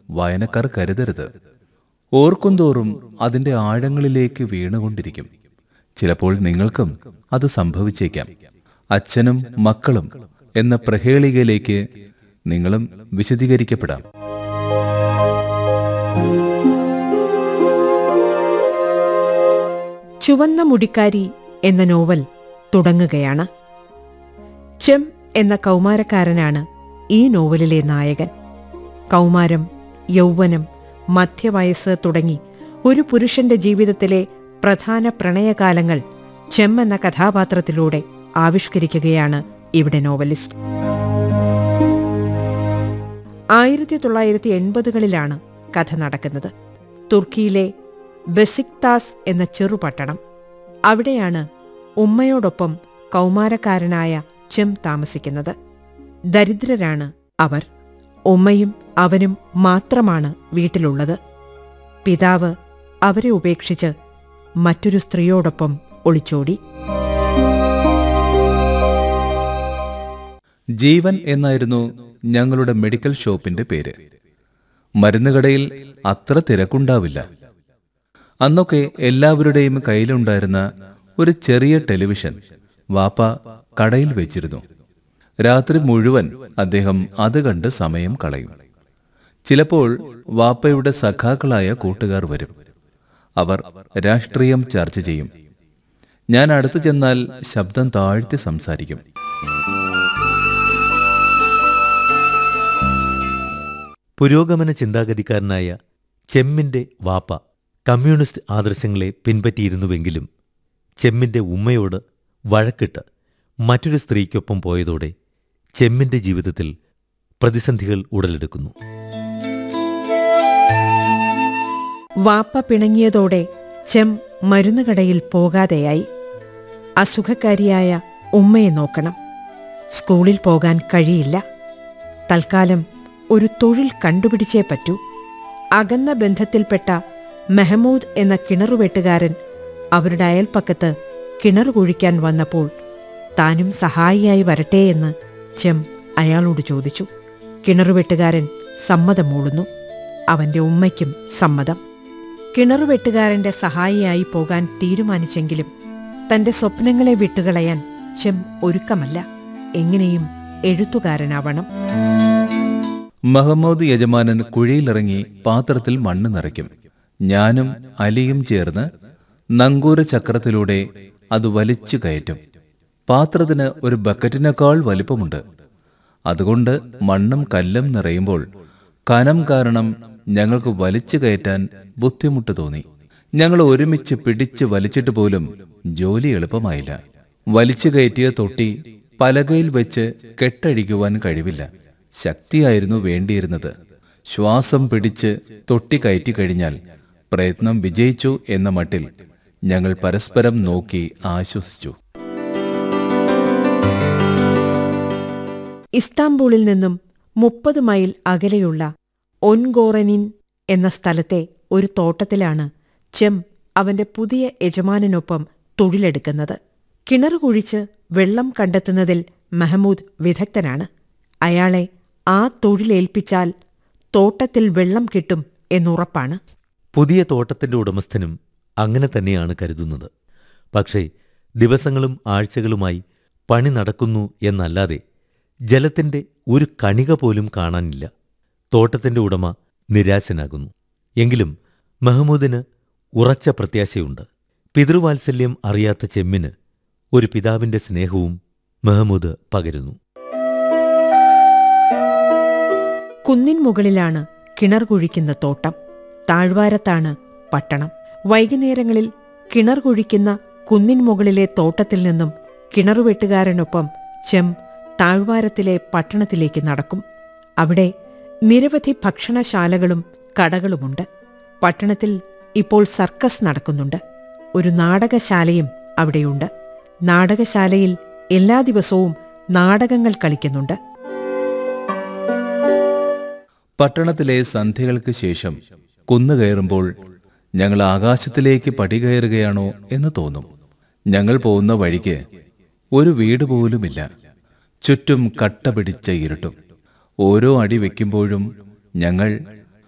വായനക്കാർ കരുതരുത്. ഓർക്കുന്തോറും അതിൻ്റെ ആഴങ്ങളിലേക്ക് വീണുകൊണ്ടിരിക്കും. ചിലപ്പോൾ നിങ്ങൾക്കും അത് സംഭവിച്ചേക്കാം. അച്ഛനും മക്കളും എന്ന പ്രഹേളികയിലേക്ക് നിങ്ങളും വിശദീകരിക്കപ്പെടാം. ചുവന്ന മുടിക്കാരി എന്ന നോവൽ തുടങ്ങുകയാണ്. ചെം എന്ന കൗമാരക്കാരനാണ് ഈ നോവലിലെ നായകൻ. കൗമാരം, യൗവനം, മധ്യവയസ്സ് തുടങ്ങി ഒരു പുരുഷന്റെ ജീവിതത്തിലെ പ്രധാന പ്രണയകാലങ്ങൾ ചെം എന്ന കഥാപാത്രത്തിലൂടെ ആവിഷ്കരിക്കുകയാണ് ഇവിടെ നോവലിസ്റ്റ്. 1980കളിലാണ് കഥ നടക്കുന്നത്. തുർക്കിയിലെ ബെസിക്താസ് എന്ന ചെറുപട്ടണം. അവിടെയാണ് ഉമ്മയോടൊപ്പം കൗമാരക്കാരനായ ചെം താമസിക്കുന്നത്. ദരിദ്രരാണ് അവർ. ഉമ്മയും അവനും മാത്രമാണ് വീട്ടിലുള്ളത്. പിതാവ് അവരെ ഉപേക്ഷിച്ച് മറ്റൊരു സ്ത്രീയോടൊപ്പം ഒളിച്ചോടി. ജീവൻ എന്നായിരുന്നു ഞങ്ങളുടെ മെഡിക്കൽ ഷോപ്പിന്റെ പേര്. മരുന്നുകടയിൽ അത്ര തിരക്കുണ്ടാവില്ല. അന്നൊക്കെ എല്ലാവരുടെയും കയ്യിലുണ്ടായിരുന്ന ഒരു ചെറിയ ടെലിവിഷൻ വാപ്പ കടയിൽ വെച്ചിരുന്നു. രാത്രി മുഴുവൻ അദ്ദേഹം അത് കണ്ട് സമയം കളയും. ചിലപ്പോൾ വാപ്പയുടെ സഖാക്കളായ കൂട്ടുകാർ വരും. അവർ രാഷ്ട്രീയം ചർച്ച ചെയ്യും. ഞാൻ അടുത്തു ചെന്നാൽ ശബ്ദം താഴ്ത്തി സംസാരിക്കും. പുരോഗമന ചിന്താഗതിക്കാരനായ ചെമ്മിന്റെ വാപ്പ കമ്മ്യൂണിസ്റ്റ് ആദർശങ്ങളെ പിൻപറ്റിയിരുന്നുവെങ്കിലും ചെമ്മിന്റെ ഉമ്മയോട് വഴക്കിട്ട് മറ്റൊരു സ്ത്രീക്കൊപ്പം പോയതോടെ ചെമ്മിന്റെ ജീവിതത്തിൽ പ്രതിസന്ധികൾ ഉടലെടുക്കുന്നു. വാപ്പ പിണങ്ങിയതോടെ ചെം മരുന്നുകടയിൽ പോകാതെയായി. അസുഖക്കാരിയായ ഉമ്മയെ നോക്കണം. സ്കൂളിൽ പോകാൻ കഴിയില്ല. തൽക്കാലം ഒരു തൊഴിൽ കണ്ടുപിടിച്ചേ പറ്റൂ. അകന്ന ബന്ധത്തിൽപ്പെട്ട മെഹമൂദ് എന്ന കിണറുവെട്ടുകാരൻ അവരുടെ അയൽപ്പക്കത്ത് കിണർ കുഴിക്കാൻ വന്നപ്പോൾ താനും സഹായിയായി വരട്ടെ എന്ന് ചെം അയാളോട് ചോദിച്ചു. കിണറുവെട്ടുകാരൻ സമ്മതം മൂളുന്നു. അവന്റെ ഉമ്മയ്ക്കും സമ്മതം. കിണറുവെട്ടുകാരന്റെ സഹായിയായി പോകാൻ തീരുമാനിച്ചെങ്കിലും തന്റെ സ്വപ്നങ്ങളെ വിട്ടുകളയാൻ ചെം ഒരുക്കമല്ല. എങ്ങനെയും എഴുത്തുകാരനാവണം. മഹമ്മൂദ് യജമാനൻ കുഴിയിലിറങ്ങി പാത്രത്തിൽ മണ്ണ് നിറയ്ക്കും. ഞാനും അലിയും ചേർന്ന് നങ്കൂര ചക്രത്തിലൂടെ അത് വലിച്ചു കയറ്റും. പാത്രത്തിന് ഒരു ബക്കറ്റിനേക്കാൾ വലിപ്പമുണ്ട്. അതുകൊണ്ട് മണ്ണും കല്ലും നിറയുമ്പോൾ കനം കാരണം ഞങ്ങൾക്ക് വലിച്ചു കയറ്റാൻ ബുദ്ധിമുട്ട് തോന്നി. ഞങ്ങൾ ഒരുമിച്ച് പിടിച്ച് വലിച്ചിട്ട് പോലും ജോലി എളുപ്പമായില്ല. വലിച്ചു കയറ്റിയ തൊട്ടി പലകയിൽ വെച്ച് കെട്ടഴിക്കുവാൻ കഴിവില്ല. ശക്തിയായിരുന്നു വേണ്ടിയിരുന്നത്. ശ്വാസം പിടിച്ച് തൊട്ടി കയറ്റി കഴിഞ്ഞാൽ പ്രയത്നം വിജയിച്ചു എന്ന മട്ടിൽ ഞങ്ങൾ പരസ്പരം നോക്കി ആശ്വസിച്ചു. ഇസ്താംബൂളിൽ നിന്നും 30 മൈൽ അകലെയുള്ള ഒൻഗോറനിൻ എന്ന സ്ഥലത്തെ ഒരു തോട്ടത്തിലാണ് ചെം അവന്റെ പുതിയ യജമാനനൊപ്പം തൊഴിലെടുക്കുന്നത്. കിണർ കുഴിച്ച് വെള്ളം കണ്ടെത്തുന്നതിൽ മെഹമൂദ് വിദഗ്ധനാണ്. അയാളെ ആ തൊഴിലേൽപ്പിച്ചാൽ തോട്ടത്തിൽ വെള്ളം കിട്ടും എന്നുറപ്പാണ്. പുതിയ തോട്ടത്തിന്റെ ഉടമസ്ഥനും അങ്ങനെ തന്നെയാണ് കരുതുന്നത്. പക്ഷേ ദിവസങ്ങളും ആഴ്ചകളുമായി പണി നടക്കുന്നു എന്നല്ലാതെ ജലത്തിന്റെ ഒരു കണിക പോലും കാണാനില്ല. തോട്ടത്തിന്റെ ഉടമ നിരാശനാകുന്നു. എങ്കിലും മെഹമൂദിന് ഉറച്ച പ്രത്യാശയുണ്ട്. പിതൃവാത്സല്യം അറിയാത്ത ചെമ്മിന് ഒരു പിതാവിന്റെ സ്നേഹവും മെഹമൂദ് പകരുന്നു. കുന്നിൻ മുകളിലാണ് കിണർ കുഴിക്കുന്ന തോട്ടം. താഴ്വാരത്താണ് പട്ടണം. വൈകുന്നേരങ്ങളിൽ കിണർ കുഴിക്കുന്ന കുന്നിൻ മുകളിലെ തോട്ടത്തിൽ നിന്നും കിണറുവെട്ടുകാരനൊപ്പം ചെം താഴ്വാരത്തിലെ പട്ടണത്തിലേക്ക് നടക്കും. അവിടെ നിരവധി ഭക്ഷണശാലകളും കടകളുമുണ്ട്. പട്ടണത്തിൽ ഇപ്പോൾ സർക്കസ് നടക്കുന്നുണ്ട്. ഒരു നാടകശാലയും അവിടെയുണ്ട്. നാടകശാലയിൽ എല്ലാ ദിവസവും നാടകങ്ങൾ കളിക്കുന്നുണ്ട്. പട്ടണത്തിലെ സന്ധ്യകൾക്ക് ശേഷം കുന്നുകയറുമ്പോൾ ഞങ്ങൾ ആകാശത്തിലേക്ക് പടികയറുകയാണോ എന്ന് തോന്നും. ഞങ്ങൾ പോകുന്ന വഴിക്ക് ഒരു വീട് പോലുമില്ല. ചുറ്റും കട്ട പിടിച്ച ഇരുട്ടും. ഓരോ അടി വയ്ക്കുമ്പോഴും ഞങ്ങൾ